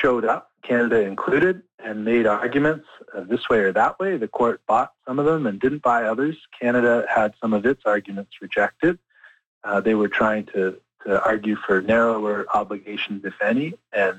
showed up, Canada included, and made arguments this way or that way. The court bought some of them and didn't buy others. Canada had some of its arguments rejected. They were trying to argue for narrower obligations, if any,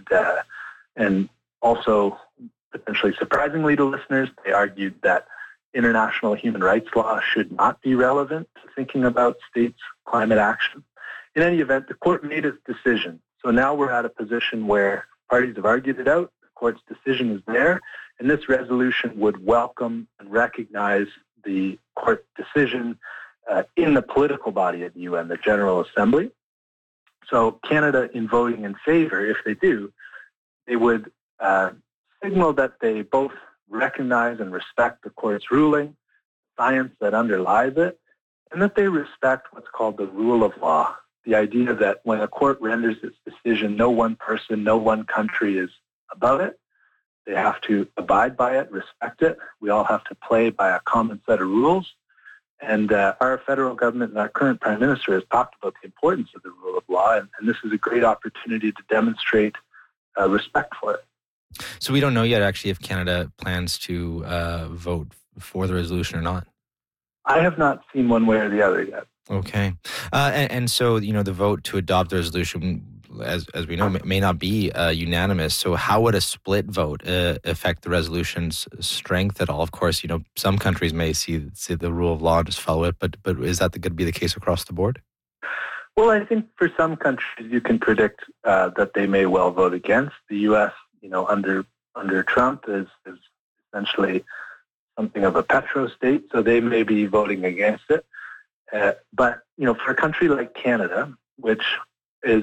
and also, potentially surprisingly to listeners, they argued that international human rights law should not be relevant to thinking about states' climate action. In any event, the court made its decision. So now we're at a position where parties have argued it out, the court's decision is there, and this resolution would welcome and recognize the court decision in the political body of the UN, the General Assembly. So Canada, in voting in favor, if they do, they would signal that they both recognize and respect the court's ruling, science that underlies it, and that they respect what's called the rule of law. The idea that when a court renders its decision, no one person, no one country is above it. They have to abide by it, respect it. We all have to play by a common set of rules. And our federal government and our current Prime Minister has talked about the importance of the rule of law, and this is a great opportunity to demonstrate respect for it. So we don't know yet, actually, if Canada plans to vote for the resolution or not. I have not seen one way or the other yet. Okay. And so, the vote to adopt the resolution, as we know, may not be unanimous. So how would a split vote affect the resolution's strength at all? Of course, some countries may see the rule of law and just follow it, but is that going to be the case across the board? Well, I think for some countries you can predict that they may well vote against. The U.S., under Trump is essentially something of a petro-state, so they may be voting against it. But for a country like Canada, which is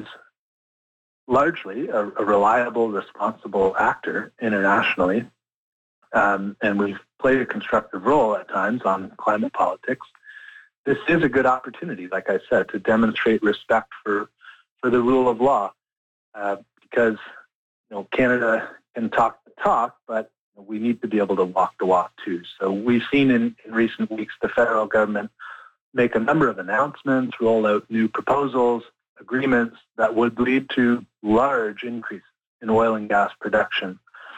largely a reliable, responsible actor internationally, and we've played a constructive role at times on climate politics, this is a good opportunity, like I said, to demonstrate respect for the rule of law, because Canada can talk the talk, but we need to be able to walk the walk too. So we've seen in recent weeks the federal government make a number of announcements, roll out new proposals, agreements that would lead to large increases in oil and gas production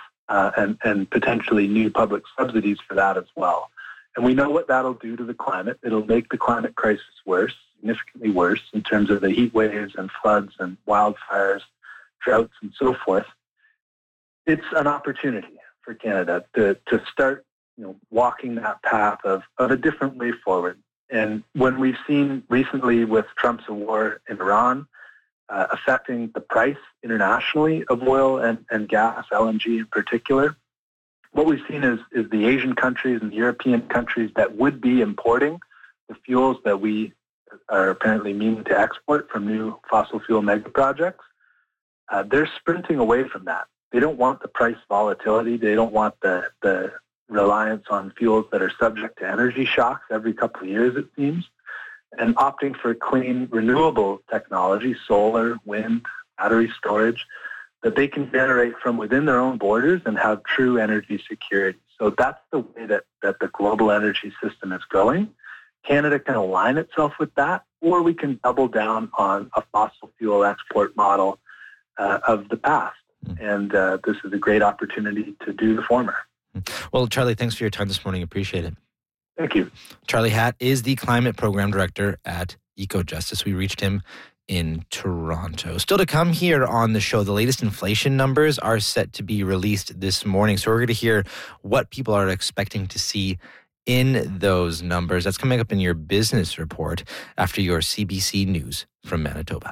and potentially new public subsidies for that as well. And we know what that'll do to the climate. It'll make the climate crisis worse, significantly worse, in terms of the heat waves and floods and wildfires, droughts, and so forth. It's an opportunity for Canada to start walking that path of a different way forward. And when we've seen recently with Trump's war in Iran affecting the price internationally of oil and gas, LNG in particular, what we've seen is the Asian countries and the European countries that would be importing the fuels that we are apparently meaning to export from new fossil fuel mega projects, they're sprinting away from that. They don't want the price volatility. They don't want the reliance on fuels that are subject to energy shocks every couple of years, it seems, and opting for clean, renewable technology, solar, wind, battery storage, that they can generate from within their own borders and have true energy security. So that's the way that the global energy system is going. Canada can align itself with that, or we can double down on a fossil fuel export model of the past. And this is a great opportunity to do the former. Well, Charlie, thanks for your time this morning. Appreciate it. Thank you. Charlie Hatt is the Climate Program Director at EcoJustice. We reached him in Toronto. Still to come here on the show, the latest inflation numbers are set to be released this morning. So we're going to hear what people are expecting to see in those numbers. That's coming up in your business report after your CBC News from Manitoba.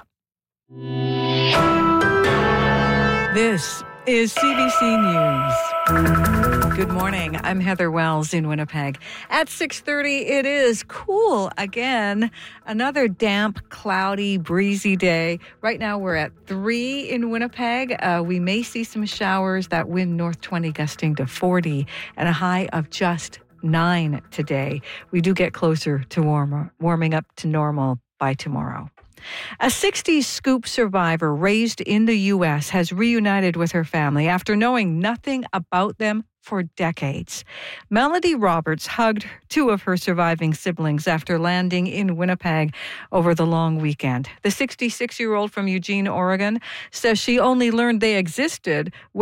This is CBC News. Good morning. I'm Heather Wells in Winnipeg. At 6:30, it is cool again. Another damp, cloudy, breezy day. Right now, we're at 3 in Winnipeg. We may see some showers. That wind north 20 gusting to 40 and a high of just 9 today. We do get closer to warming up to normal by tomorrow. A 60s scoop survivor raised in the U.S. has reunited with her family after knowing nothing about them for decades. Melody Roberts hugged 2 of her surviving siblings after landing in Winnipeg over the long weekend. The 66-year-old from Eugene, Oregon, says she only learned they existed when